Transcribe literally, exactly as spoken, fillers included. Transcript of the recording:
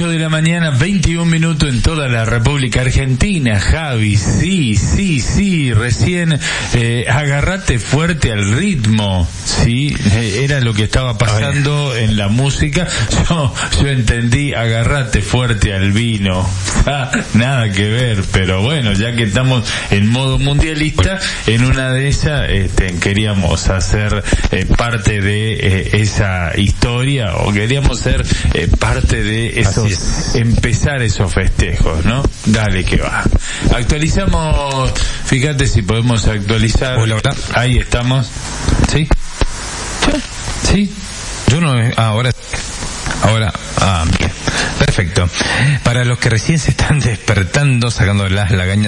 ocho de la mañana, veintiún minutos en toda la República Argentina. Javi, sí, sí, sí, recién eh, agarrate fuerte al ritmo, sí, eh, era lo que estaba pasando en la música. Yo, yo entendí, agarrate fuerte al vino. Ah, nada que ver, pero bueno, ya que estamos en modo mundialista, en una de ellas este, queríamos hacer eh, parte de eh, esa historia, o queríamos ser eh, parte de esos, empezar esos festejos, ¿no? Dale que va. Actualizamos, fíjate si podemos actualizar. Hola, hola. Ahí estamos. ¿Sí? ¿Sí? Yo no, ah, ahora, ahora, ah, bien. Perfecto. Para los que recién se están despertando, sacando las lagañas